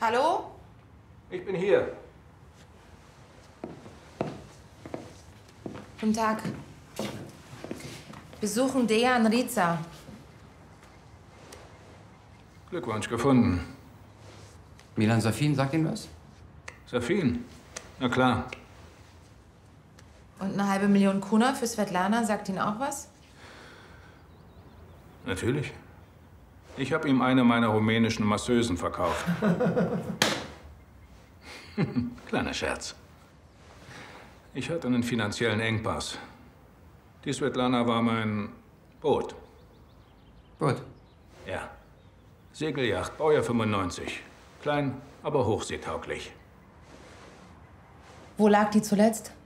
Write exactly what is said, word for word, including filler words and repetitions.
Hallo? Ich bin hier. Guten Tag. Besuchen Dejan Riza. Glückwunsch, gefunden. Milan Safin, sagt Ihnen was? Safin? Na klar. Und eine halbe Million Kuna für Svetlana, sagt Ihnen auch was? Natürlich. Ich habe ihm eine meiner rumänischen Masseusen verkauft. Kleiner Scherz. Ich hatte einen finanziellen Engpass. Die Svetlana war mein Boot. Boot? Ja. Segelyacht, Baujahr fünfundneunzig. Klein, aber hochseetauglich. Wo lag die zuletzt?